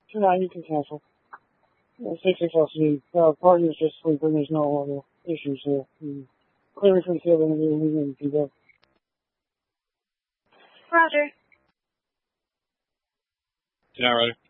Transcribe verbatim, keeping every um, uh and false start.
So now you can cancel. Uh, six six L C. Uh, party is just sleeping. There's no other issues here. Mm. Clear from the field interview. We can go. Roger. You're not ready.